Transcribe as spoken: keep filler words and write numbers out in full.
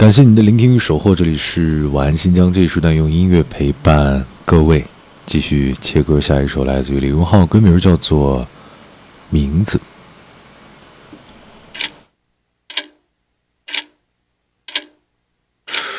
感谢您的聆听与守候，这里是晚安新疆，这一时段用音乐陪伴各位。继续切割下一首来自于李荣浩，歌名叫做《名字》。